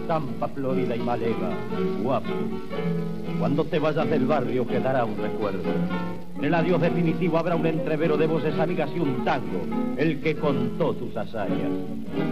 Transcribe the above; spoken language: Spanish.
estampa florida y maleva, guapo. Cuando te vayas del barrio quedará un recuerdo. En el adiós definitivo habrá un entrevero de voces amigas y un tango, el que contó tus hazañas.